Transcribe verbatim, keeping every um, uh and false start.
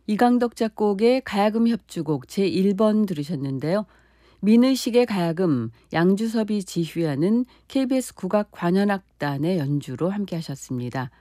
이강덕 작곡의 가야금 협주곡 제일 번 들으셨는데요. 민의식의 가야금, 양주섭이 지휘하는 케이비에스 국악관현악단의 연주로 함께 하셨습니다.